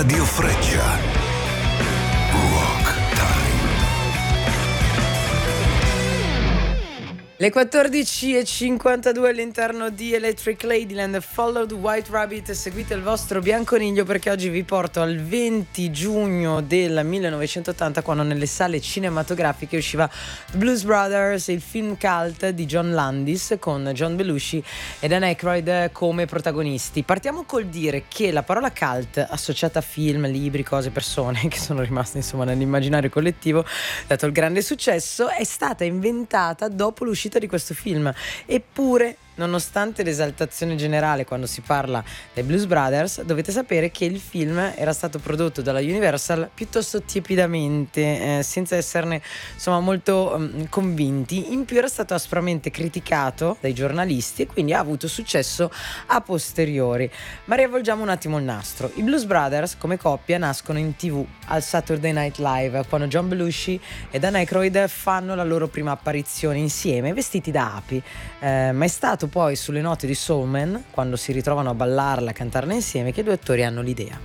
Radio Freccia. Rock Time. Le 14:52 all'interno di Electric Ladyland. Follow the White Rabbit, seguite il vostro bianconiglio, perché oggi vi porto al 20 giugno del 1980, quando nelle sale cinematografiche usciva The Blues Brothers, il film cult di John Landis con John Belushi e Dan Aykroyd come protagonisti. Partiamo col dire che la parola cult, associata a film, libri, cose, persone che sono rimaste insomma nell'immaginario collettivo dato il grande successo, è stata inventata dopo l'uscita di questo film. Eppure, nonostante l'esaltazione generale quando si parla dei Blues Brothers, dovete sapere che il film era stato prodotto dalla Universal piuttosto tiepidamente, senza esserne insomma molto convinti. In più era stato aspramente criticato dai giornalisti e quindi ha avuto successo a posteriori. Ma riavvolgiamo un attimo il nastro. I Blues Brothers come coppia nascono in TV al Saturday Night Live, quando John Belushi e Dan Aykroyd fanno la loro prima apparizione insieme vestiti da api, ma è stato poi sulle note di Soul Man, quando si ritrovano a ballarla, a cantarla insieme, che i due attori hanno l'idea: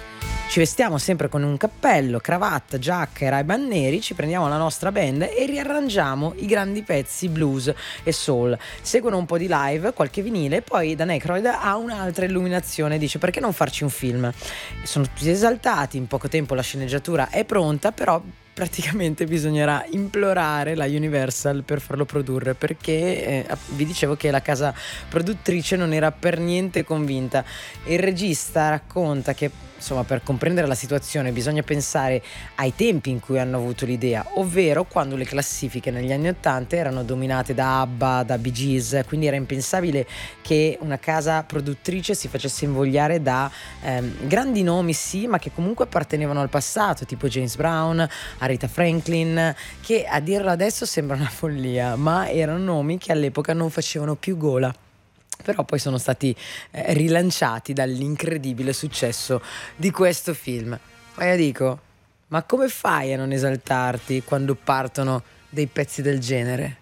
ci vestiamo sempre con un cappello, cravatta, giacca e Ray-Ban neri, ci prendiamo la nostra band e riarrangiamo i grandi pezzi blues e soul. Seguono un po' di live, qualche vinile, e poi Dan Aykroyd ha un'altra illuminazione, dice: perché non farci un film? Sono tutti esaltati, in poco tempo la sceneggiatura è pronta, però praticamente bisognerà implorare la Universal per farlo produrre, perché vi dicevo che la casa produttrice non era per niente convinta. Il regista racconta che insomma, per comprendere la situazione bisogna pensare ai tempi in cui hanno avuto l'idea, ovvero quando le classifiche negli anni '80 erano dominate da ABBA, da Bee Gees, quindi era impensabile che una casa produttrice si facesse invogliare da grandi nomi, sì, ma che comunque appartenevano al passato, tipo James Brown, Aretha Franklin, che a dirlo adesso sembra una follia, ma erano nomi che all'epoca non facevano più gola. Però poi sono stati rilanciati dall'incredibile successo di questo film. Ma io dico, ma come fai a non esaltarti quando partono dei pezzi del genere?